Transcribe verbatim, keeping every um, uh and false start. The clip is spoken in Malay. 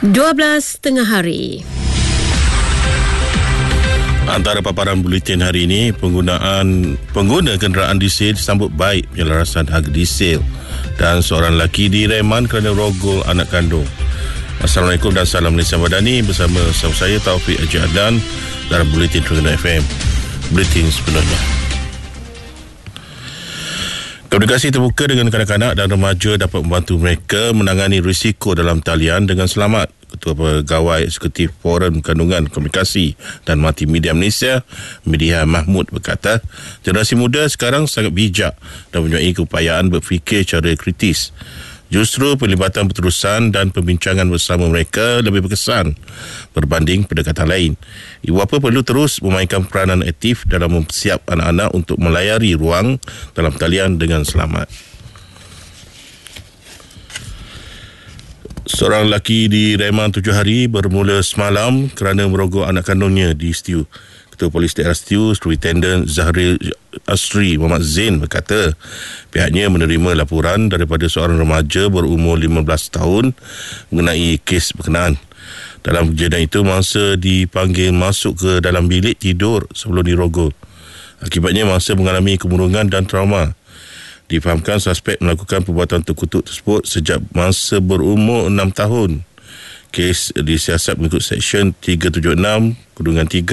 dua belas tengah hari. Antara paparan buletin hari ini, penggunaan pengguna kenderaan diesel disambut baik penyelarasan harga diesel dan seorang lelaki direman kerana rogol anak kandung. Assalamualaikum dan salam Malaysia Madani, bersama sama saya Taufik Haji Adnan dalam buletin Terengganu F M. Buletin sepenuhnya. Komunikasi terbuka dengan kanak-kanak dan remaja dapat membantu mereka menangani risiko dalam talian dengan selamat. Ketua Pegawai Eksekutif Forum Kandungan Komunikasi dan Multimedia Malaysia, Mediha Mahmud berkata, generasi muda sekarang sangat bijak dan mempunyai keupayaan berfikir secara kritis. Justru pelibatan berterusan dan perbincangan bersama mereka lebih berkesan berbanding pendekatan lain. Ibu bapa perlu terus memainkan peranan aktif dalam mempersiap anak-anak untuk melayari ruang dalam talian dengan selamat. Seorang lelaki direman tujuh hari bermula semalam kerana merogol anak kandungnya di Setiu. Ketua Polis Daerah Setiu, Superintendent Zahril Asri Muhammad Zain berkata, pihaknya menerima laporan daripada seorang remaja berumur lima belas tahun mengenai kes berkenaan. Dalam kejadian itu, mangsa dipanggil masuk ke dalam bilik tidur sebelum dirogol. Akibatnya, mangsa mengalami kemurungan dan trauma. Difahamkan suspek melakukan perbuatan terkutuk tersebut sejak masa berumur enam tahun. Kes disiasat mengikut Seksyen tiga tujuh enam Kurungan tiga